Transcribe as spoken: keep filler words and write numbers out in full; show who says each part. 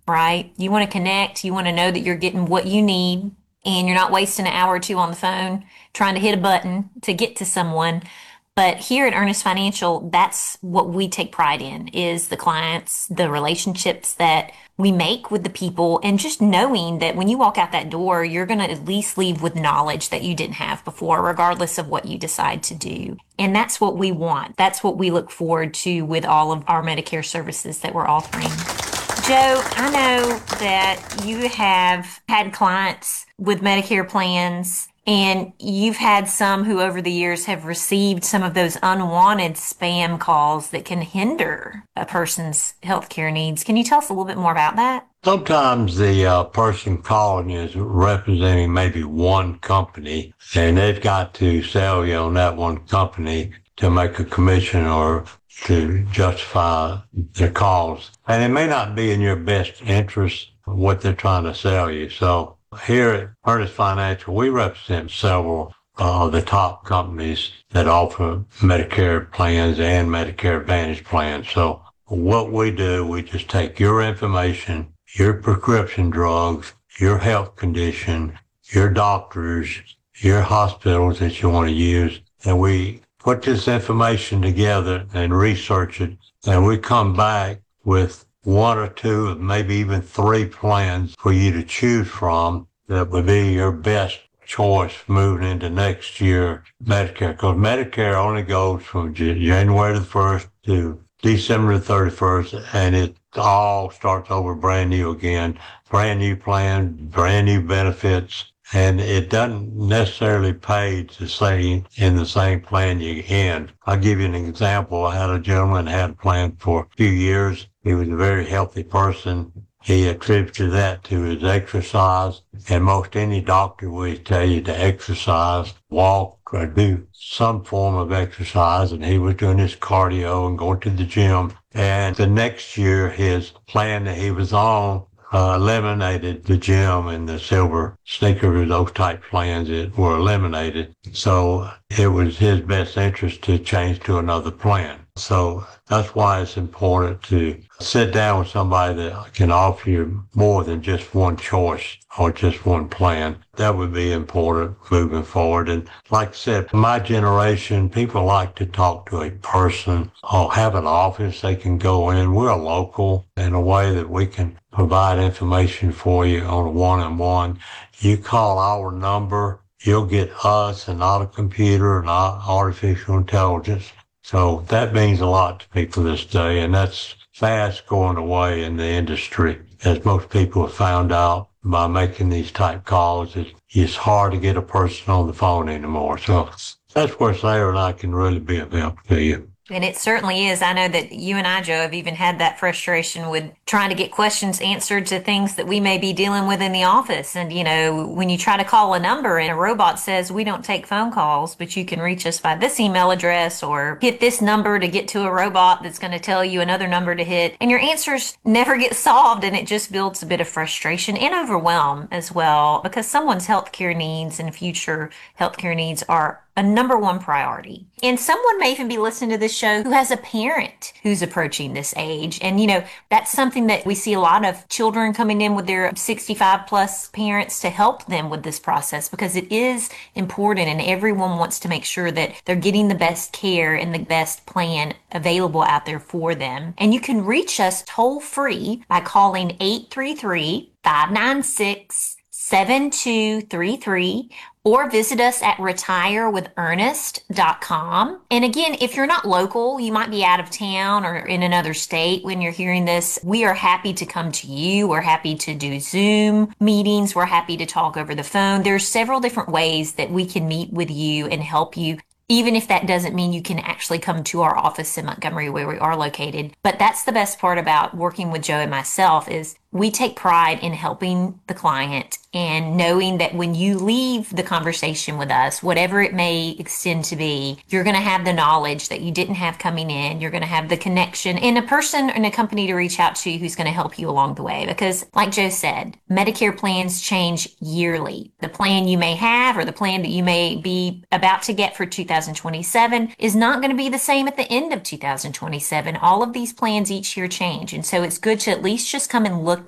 Speaker 1: right? You want to connect, you want to know that you're getting what you need and you're not wasting an hour or two on the phone trying to hit a button to get to someone. But here at Earnest Financial, that's what we take pride in is the clients, the relationships that we make with the people, and just knowing that when you walk out that door, you're going to at least leave with knowledge that you didn't have before, regardless of what you decide to do. And that's what we want. That's what we look forward to with all of our Medicare services that we're offering. Joe, I know that you have had clients with Medicare plans, and you've had some who over the years have received some of those unwanted spam calls that can hinder a person's healthcare needs. Can you tell us a little bit more about that?
Speaker 2: Sometimes the uh, person calling is representing maybe one company, and they've got to sell you on that one company to make a commission or to justify their calls. And it may not be in your best interest what they're trying to sell you. So here at Earnest Financial, we represent several of the top companies that offer Medicare plans and Medicare Advantage plans. So what we do, we just take your information, your prescription drugs, your health condition, your doctors, your hospitals that you want to use, and we put this information together and research it, and we come back with one or two, maybe even three plans for you to choose from that would be your best choice moving into next year Medicare. Because Medicare only goes from January the first to December the thirty-first, and it all starts over brand new again, brand new plan, brand new benefits. And it doesn't necessarily pay to say in the same plan you end. I'll give you an example. I had a gentleman had a plan for a few years. He was a very healthy person. He attributed that to his exercise. And most any doctor will tell you to exercise, walk, or do some form of exercise. And he was doing his cardio and going to the gym. And the next year, his plan that he was on Uh, eliminated the gym and the silver sneakers, those type plans that were eliminated. So it was his best interest to change to another plan. So that's why it's important to sit down with somebody that can offer you more than just one choice or just one plan. That would be important moving forward. And like I said, my generation, people like to talk to a person or have an office they can go in. We're local in a way that we can provide information for you on a one-on-one. You call our number, you'll get us and not a computer, not artificial intelligence. So that means a lot to people this day, and that's fast going away in the industry. As most people have found out by making these type calls, it, it's hard to get a person on the phone anymore. So that's where Sarah and I can really be of help to you.
Speaker 1: And it certainly is. I know that you and I, Joe, have even had that frustration with trying to get questions answered to things that we may be dealing with in the office. And, you know, when you try to call a number and a robot says, we don't take phone calls, but you can reach us by this email address or hit this number to get to a robot that's going to tell you another number to hit. And your answers never get solved. And it just builds a bit of frustration and overwhelm as well, because someone's healthcare needs and future healthcare needs are a number one priority. And someone may even be listening to this show who has a parent who's approaching this age. And, you know, that's something that we see a lot of children coming in with their sixty-five plus parents to help them with this process because it is important and everyone wants to make sure that they're getting the best care and the best plan available out there for them. And you can reach us toll free by calling eight three three, five nine six, seven two three three or visit us at retire with ernest dot com. And again, if you're not local, you might be out of town or in another state when you're hearing this, we are happy to come to you. We're happy to do Zoom meetings. We're happy to talk over the phone. There's several different ways that we can meet with you and help you, even if that doesn't mean you can actually come to our office in Montgomery where we are located. But that's the best part about working with Joe and myself is we take pride in helping the client and knowing that when you leave the conversation with us, whatever it may extend to be, you're going to have the knowledge that you didn't have coming in. You're going to have the connection and a person and a company to reach out to who's going to help you along the way. Because like Joe said, Medicare plans change yearly. The plan you may have or the plan that you may be about to get for two thousand twenty-seven is not going to be the same at the end of two thousand twenty-seven. All of these plans each year change. And so it's good to at least just come and look